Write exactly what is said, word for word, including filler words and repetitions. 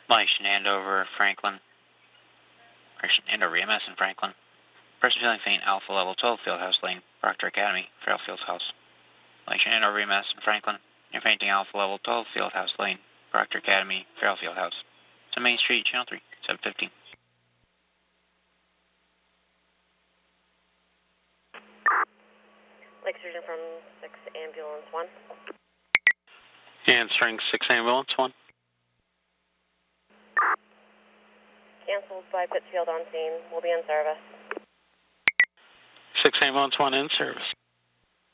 Mike Shenandover, Franklin. Or Shenandover E M S in Franklin. Person feeling faint, Alpha Level twelve, Fieldhouse Lane, Proctor Academy, Fairfield House. Mike Shenandover E M S in Franklin. You're fainting, Alpha Level twelve, Fieldhouse Lane, Proctor Academy, Fairfield House. To Main Street, Channel three, seven fifteen. Lake Surgeon from six Ambulance one. Answering six Ambulance one. Canceled by Pittsfield on scene. We'll be in service. six Ambulance one in service.